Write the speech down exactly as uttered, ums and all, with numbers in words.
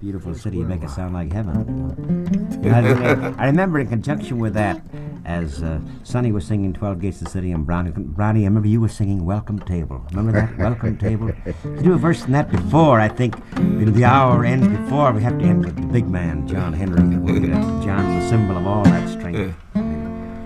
beautiful city, you make it sound like heaven. You know? I, I remember in conjunction with that, as uh, Sonny was singing twelve Gates of the City and Brownie, Brownie, I remember you were singing Welcome Table. Remember that? Welcome Table? To do a verse in that before, I think, you know, the hour ends before, we have to end with the big man, John Henry. John's the symbol of all that strength.